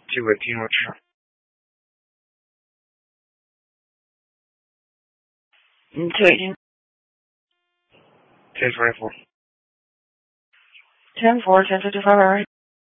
See what you know. Taking 1024. 10-4, 1055, alright.